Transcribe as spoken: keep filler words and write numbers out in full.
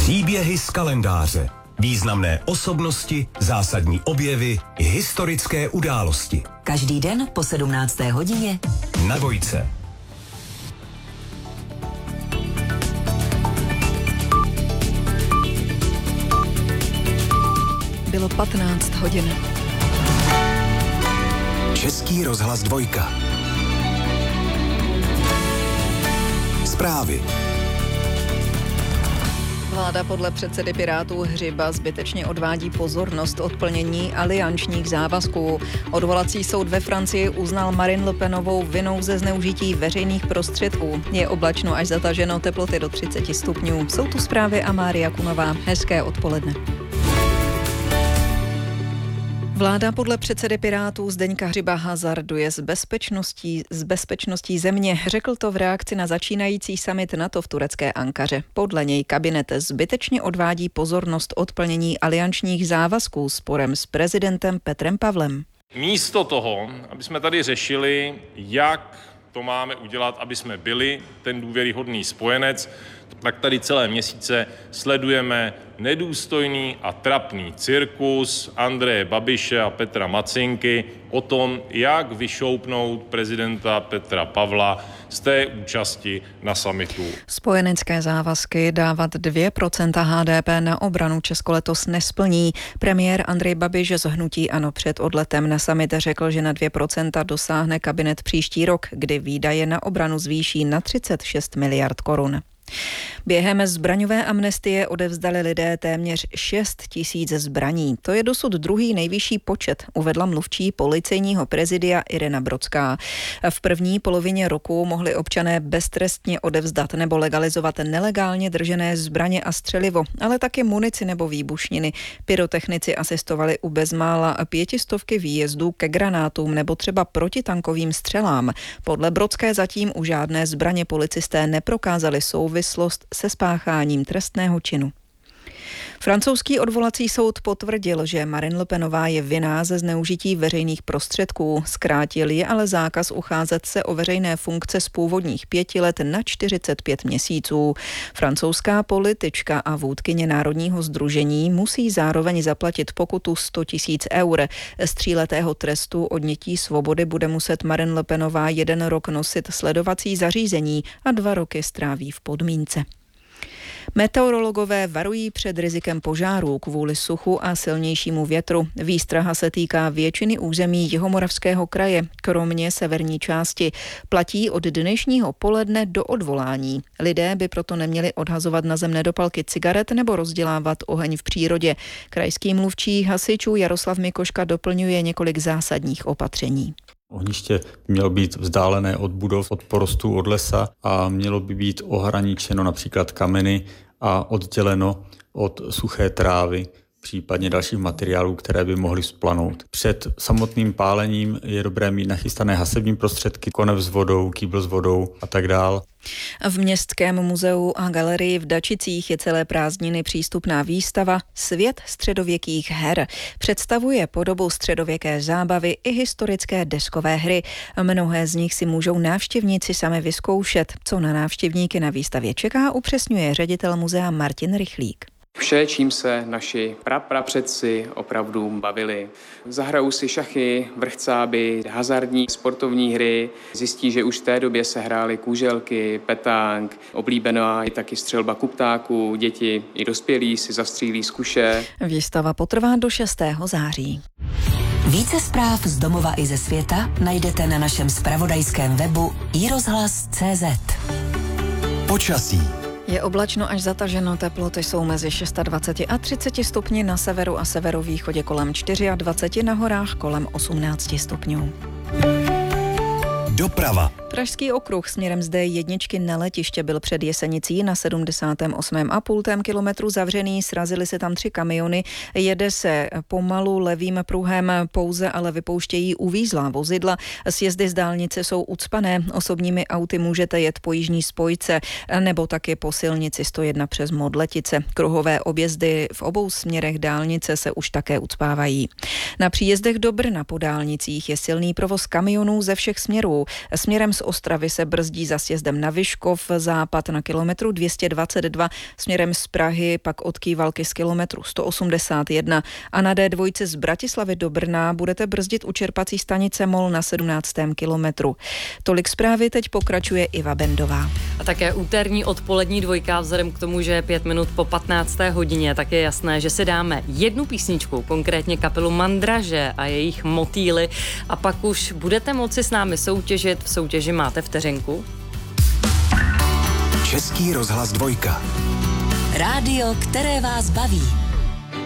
Příběhy z kalendáře. Významné osobnosti, zásadní objevy, historické události. Každý den po sedmnácté hodině na Dvojce. Bylo patnáct hodin. Český rozhlas Dvojka. Zprávy. Vláda podle předsedy Pirátů Hřiba zbytečně odvádí pozornost od plnění aliančních závazků. Odvolací soud ve Francii uznal Marine Le Penovou vinou ze zneužití veřejných prostředků. Je oblačno až zataženo, teploty do třicet stupňů. Jsou tu zprávy a Mária Kunová. Hezké odpoledne. Vláda podle předsedy Pirátů Zdeňka Hřiba hazarduje s bezpečností, s bezpečností země. Řekl to v reakci na začínající summit NATO v turecké Ankaře. Podle něj kabinet zbytečně odvádí pozornost od plnění aliančních závazků sporem s prezidentem Petrem Pavlem. Místo toho, aby jsme tady řešili, jak to máme udělat, aby jsme byli ten důvěryhodný spojenec, tak tady celé měsíce sledujeme nedůstojný a trapný cirkus Andreje Babiše a Petra Macinky o tom, jak vyšoupnout prezidenta Petra Pavla z té účasti na summitu. Spojenecké závazky dávat dvě procenta H D P na obranu Česko letos nesplní. Premiér Andrej Babiš z hnutí ANO před odletem na summit řekl, že na dvě procenta dosáhne kabinet příští rok, kdy výdaje na obranu zvýší na třicet šest miliard korun. Během zbraňové amnestie odevzdali lidé téměř šest tisíc zbraní. To je dosud druhý nejvyšší počet, uvedla mluvčí policejního prezidia Irena Brodská. V první polovině roku mohli občané beztrestně odevzdat nebo legalizovat nelegálně držené zbraně a střelivo, ale také munici nebo výbušniny. Pyrotechnici asistovali u bezmála pětistovky výjezdů ke granátům nebo třeba protitankovým střelám. Podle Brodské zatím u žádné zbraně policisté neprokázali souvislost se spácháním trestného činu. Francouzský odvolací soud potvrdil, že Marine Le Penová je vinná ze zneužití veřejných prostředků. Zkrátil je ale zákaz ucházet se o veřejné funkce z původních pěti let na čtyřicet pět měsíců. Francouzská politička a vůdkyně Národního sdružení musí zároveň zaplatit pokutu sto tisíc eur. Z tříletého trestu odnětí svobody bude muset Marine Le Penová jeden rok nosit sledovací zařízení a dva roky stráví v podmínce. Meteorologové varují před rizikem požárů kvůli suchu a silnějšímu větru. Výstraha se týká většiny území Jihomoravského kraje, kromě severní části. Platí od dnešního poledne do odvolání. Lidé by proto neměli odhazovat na zem nedopalky cigaret nebo rozdělávat oheň v přírodě. Krajský mluvčí hasičů Jaroslav Mikoška doplňuje několik zásadních opatření. Ohniště mělo být vzdálené od budov, od porostů, od lesa a mělo by být ohraničeno například kameny a odděleno od suché trávy, případně dalších materiálů, které by mohly splanout. Před samotným pálením je dobré mít nachystané hasební prostředky, konev s vodou, kýbl s vodou a tak dál. V Městském muzeu a galerii v Dačicích je celé prázdniny přístupná výstava Svět středověkých her. Představuje podobu středověké zábavy i historické deskové hry. Mnohé z nich si můžou návštěvníci sami vyzkoušet. Co na návštěvníky na výstavě čeká, upřesňuje ředitel muzea Martin Rychlík. Vše, čím se naši praprapředci opravdu bavili. Zahrajou si šachy, vrchcáby, hazardní sportovní hry. Zjistí, že už v té době se hrály kůželky, petánk, oblíbená je taky střelba kuptáků. Děti i dospělí si zastřílí z kuše. Výstava potrvá do šestého září. Více zpráv z domova i ze světa najdete na našem zpravodajském webu i rozhlas tečka cé zet. Počasí. Je oblačno až zataženo, teploty jsou mezi dvacet šest a třicet stupni, na severu a severovýchodě kolem dvacet čtyři, na horách kolem osmnáct stupňů. Doprava. Pražský okruh směrem z D jedna na letiště byl před Jesenicí na sedmdesátém osmém a půl kilometru zavřený, srazily se tam tři kamiony, jede se pomalu levým pruhem, pouze ale vypouštějí uvízlá vozidla. Sjezdy z dálnice jsou ucpané, osobními auty můžete jet po jižní spojce nebo taky po silnici sto jedna přes Modletice. Kruhové objezdy v obou směrech dálnice se už také ucpávají. Na příjezdech do Brna po dálnicích je silný provoz kamionů ze všech směrů. Směrem z Ostravy se brzdí za sjezdem na Vyškov, západ na kilometru dvě stě dvacet dva, směrem z Prahy pak od Kývalky z kilometru sto osmdesát jedna a na dé dva z Bratislavy do Brna budete brzdit u čerpací stanice Mol na sedmnáctém kilometru. Tolik zprávy, teď pokračuje Iva Bendová. A také úterní odpolední dvojka, vzhledem k tomu, že je pět minut po patnácté hodině, tak je jasné, že si dáme jednu písničku, konkrétně kapelu Mandraže a jejich Motýly, a pak už budete moci s námi soutěžit. V soutěži máte vteřinku. Český rozhlas dvojka. Rádio, které vás baví.